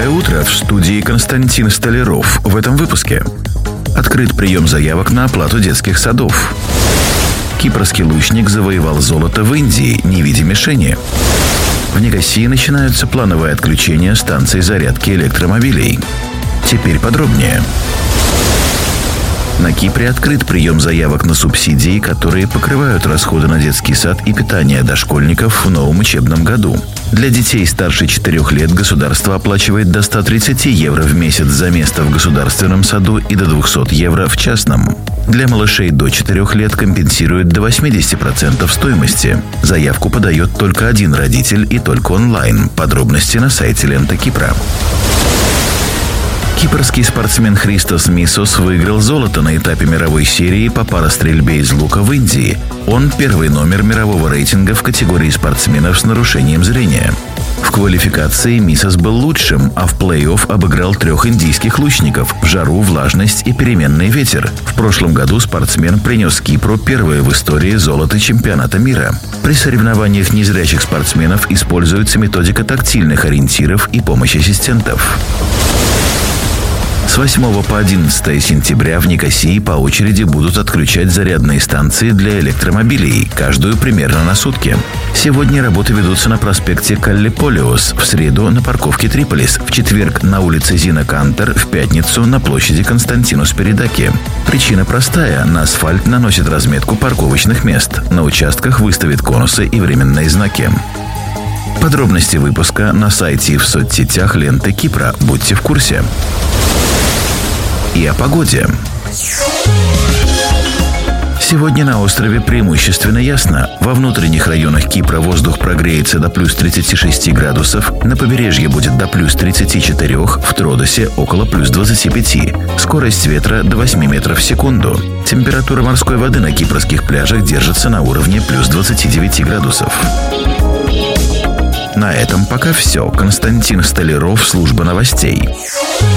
Доброе утро, в студии Константин Столяров. В этом выпуске. Открыт прием заявок на оплату детских садов. Кипрский лучник завоевал золото в Индии, не видя мишени. В Никосии начинаются плановые отключения станций зарядки электромобилей. Теперь подробнее. На Кипре открыт прием заявок на субсидии, которые покрывают расходы на детский сад и питание дошкольников в новом учебном году. Для детей старше 4 лет государство оплачивает до 130 евро в месяц за место в государственном саду и до 200 евро в частном. Для малышей до 4 лет компенсирует до 80% стоимости. Заявку подает только один родитель и только онлайн. Подробности на сайте Лента Кипра. Кипрский спортсмен Христос Мисос выиграл золото на этапе мировой серии по парастрельбе из лука в Индии. Он первый номер мирового рейтинга в категории спортсменов с нарушением зрения. В квалификации Мисос был лучшим, а в плей-офф обыграл 3 индийских лучников в жару, влажность и переменный ветер. В прошлом году спортсмен принес Кипру первое в истории золото чемпионата мира. При соревнованиях незрячих спортсменов используется методика тактильных ориентиров и помощь ассистентов. С 8 по 11 сентября в Никосии по очереди будут отключать зарядные станции для электромобилей, каждую примерно на сутки. Сегодня работы ведутся на проспекте Каллиполиос, в среду на парковке Триполис, в четверг на улице Зина Кантер, в пятницу на площади Константину Спиридоки. Причина простая – на асфальт наносит разметку парковочных мест, на участках выставят конусы и временные знаки. Подробности выпуска на сайте и в соцсетях Ленты Кипра. Будьте в курсе. И о погоде. Сегодня на острове преимущественно ясно. Во внутренних районах Кипра воздух прогреется до плюс 36 градусов, на побережье будет до плюс 34, в Тродосе около плюс 25. Скорость ветра до 8 метров в секунду. Температура морской воды на кипрских пляжах держится на уровне плюс 29 градусов. На этом пока все. Константин Столяров, служба новостей.